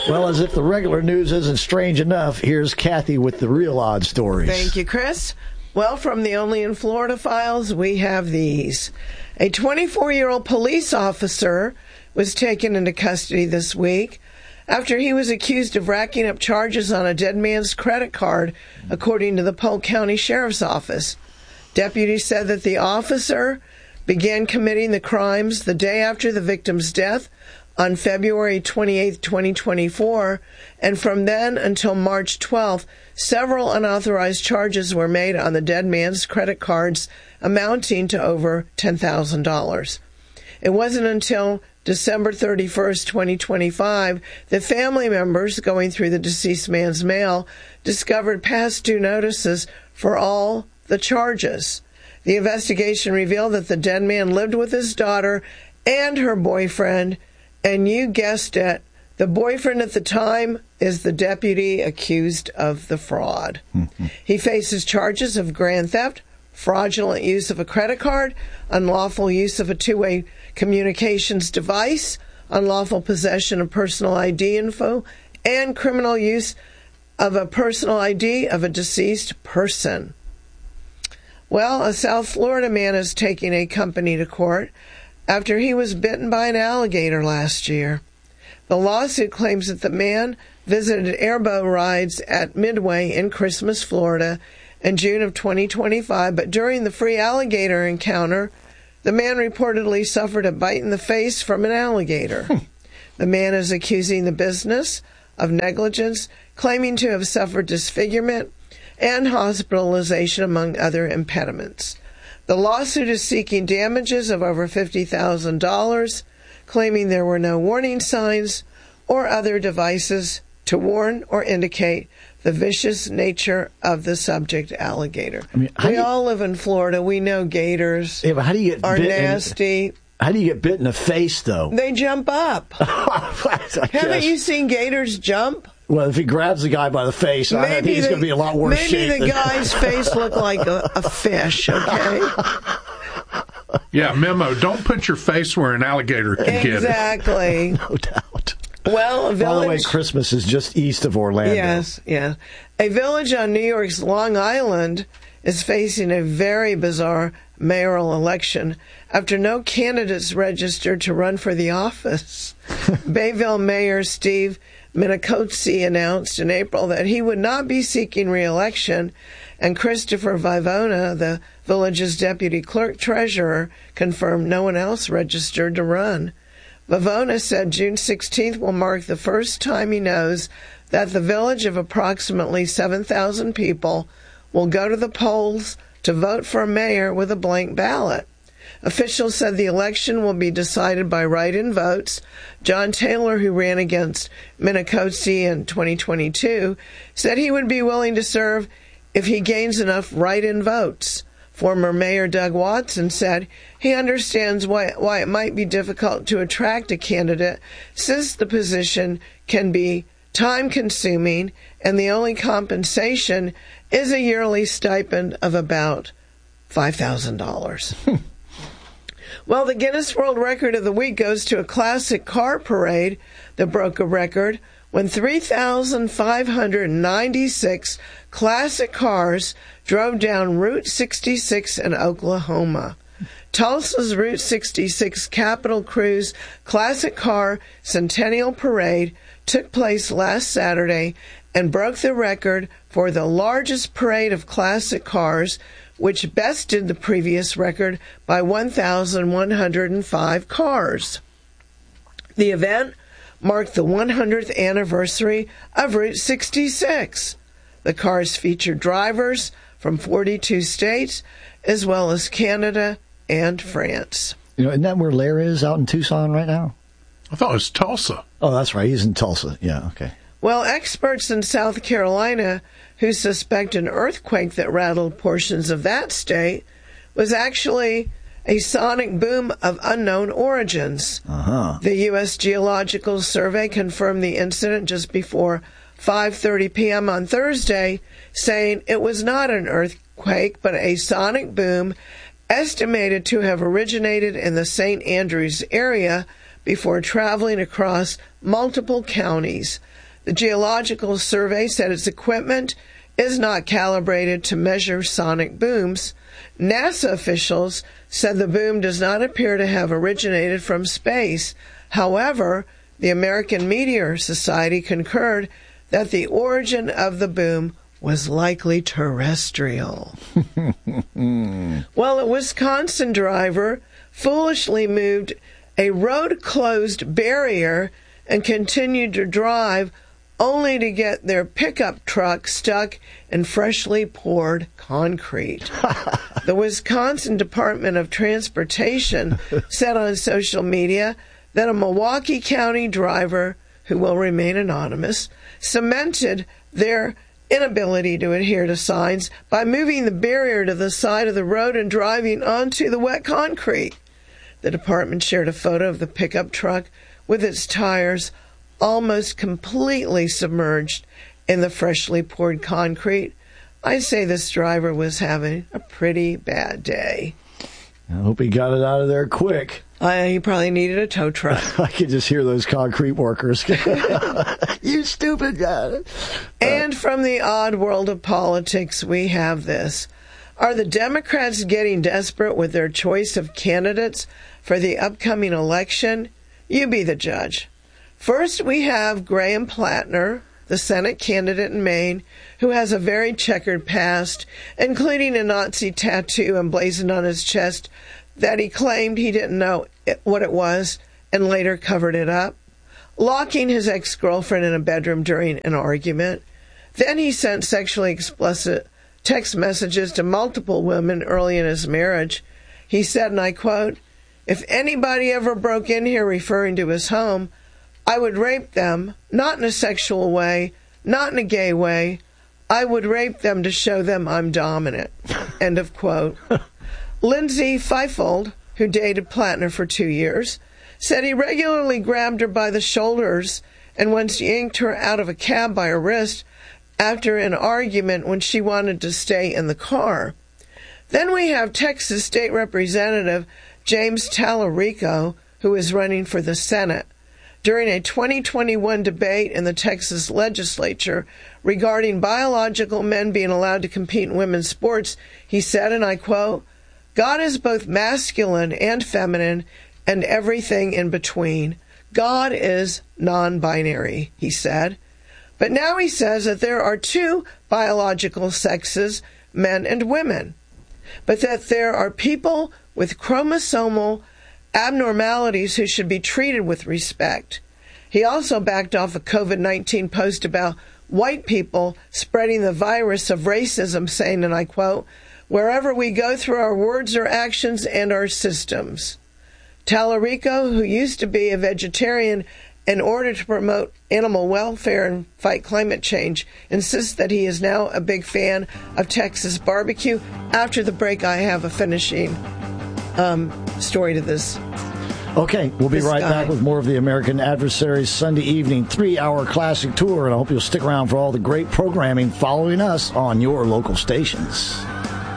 Well, as if the regular news isn't strange enough, here's Kathy with the real odd stories. Thank you, Chris. Well, from the Only in Florida files, we have these. A 24-year-old police officer was taken into custody this week after he was accused of racking up charges on a dead man's credit card, according to the Polk County Sheriff's Office. Deputies said that the officer began committing the crimes the day after the victim's death on February 28, 2024, and from then until March 12th, several unauthorized charges were made on the dead man's credit cards amounting to over $10,000. It wasn't until December 31st, 2025, that family members going through the deceased man's mail discovered past due notices for all the charges. The investigation revealed that the dead man lived with his daughter and her boyfriend, and you guessed it, the boyfriend at the time is the deputy accused of the fraud. He faces charges of grand theft, fraudulent use of a credit card, unlawful use of a two-way communications device, unlawful possession of personal ID info, and criminal use of a personal ID of a deceased person. Well, a South Florida man is taking a company to court after he was bitten by an alligator last year. The lawsuit claims that the man visited airboat rides at Midway in Christmas, Florida in June of 2025, but during the free alligator encounter, the man reportedly suffered a bite in the face from an alligator. The man is accusing the business of negligence, claiming to have suffered disfigurement and hospitalization, among other impediments. The lawsuit is seeking damages of over $50,000, claiming there were no warning signs or other devices to warn or indicate the vicious nature of the subject alligator. I mean, we all live in Florida. We know gators but how do you get are nasty. How do you get bit in the face, though? They jump up. Haven't you seen gators jump? Well, if he grabs the guy by the face, I think he's going to be a lot worse shape. Maybe the guy's face looked like a fish, okay? Yeah, memo, don't put your face where an alligator can get it. Exactly. No doubt. Well, a village... By the way, Christmas is just east of Orlando. Yes. A village on New York's Long Island is facing a very bizarre mayoral election after no candidates registered to run for the office. Bayville Mayor Steve Minicozzi announced in April that he would not be seeking re-election, and Christopher Vivona, the village's deputy clerk treasurer, confirmed no one else registered to run. Vivona said June 16th will mark the first time he knows that the village of approximately 7,000 people will go to the polls to vote for a mayor with a blank ballot. Officials said the election will be decided by write-in votes. John Taylor, who ran against Minicozzi in 2022, said he would be willing to serve if he gains enough write-in votes. Former Mayor Doug Watson said he understands why it might be difficult to attract a candidate, since the position can be time-consuming and the only compensation is a yearly stipend of about $5,000. Well, the Guinness World Record of the week goes to a classic car parade that broke a record when 3,596 classic cars drove down Route 66 in Oklahoma. Tulsa's Route 66 Capitol Cruise Classic Car Centennial Parade took place last Saturday and broke the record for the largest parade of classic cars, which bested the previous record by 1,105 cars. The event marked the 100th anniversary of Route 66. The cars featured drivers from 42 states, as well as Canada and France. You know, isn't that where Lair is, out in Tucson right now? I thought it was Tulsa. Oh, that's right. He's in Tulsa. Yeah, okay. Well, experts in South Carolina who suspect an earthquake that rattled portions of that state was actually a sonic boom of unknown origins. The U.S. Geological Survey confirmed the incident just before 5:30 p.m. on Thursday, saying it was not an earthquake, but a sonic boom estimated to have originated in the St. Andrews area, before traveling across multiple counties. The Geological Survey said its equipment is not calibrated to measure sonic booms. NASA officials said the boom does not appear to have originated from space. However, the American Meteor Society concurred that the origin of the boom was likely terrestrial. Well, a Wisconsin driver foolishly moved a road-closed barrier and continued to drive only to get their pickup truck stuck in freshly poured concrete. The Wisconsin Department of Transportation said on social media that a Milwaukee County driver, who will remain anonymous, cemented their inability to adhere to signs by moving the barrier to the side of the road and driving onto the wet concrete. The department shared a photo of the pickup truck with its tires almost completely submerged in the freshly poured concrete. I say this driver was having a pretty bad day. I hope he got it out of there quick. He probably needed a tow truck. I could just hear those concrete workers. You stupid guy. And from the odd world of politics, we have this. Are the Democrats getting desperate with their choice of candidates for the upcoming election? You be the judge. First, we have Graham Plattner, the Senate candidate in Maine, who has a very checkered past, including a Nazi tattoo emblazoned on his chest that he claimed he didn't know what it was and later covered it up, locking his ex-girlfriend in a bedroom during an argument. Then he sent sexually explicit text messages to multiple women early in his marriage. He said, and I quote, "If anybody ever broke in here," referring to his home, "I would rape them, not in a sexual way, not in a gay way. I would rape them to show them I'm dominant." End of quote. Lindsay Feifold, who dated Plattner for 2 years, said he regularly grabbed her by the shoulders and once yanked her out of a cab by her wrist after an argument when she wanted to stay in the car. Then we have Texas State Representative James Tallarico, who is running for the Senate. During a 2021 debate in the Texas legislature regarding biological men being allowed to compete in women's sports, he said, and I quote, "God is both masculine and feminine and everything in between. God is non-binary," he said. But now he says that there are two biological sexes, men and women, but that there are people with chromosomal abnormalities who should be treated with respect. He also backed off a COVID-19 post about white people spreading the virus of racism, saying, and I quote, "Wherever we go through our words or actions and our systems." Tallarico, who used to be a vegetarian in order to promote animal welfare and fight climate change, insists that he is now a big fan of Texas barbecue. After the break, I have a finishing story to this. Okay, we'll be right back with more of the American Adversaries Sunday evening 3-hour classic tour, and I hope you'll stick around for all the great programming following us on your local stations.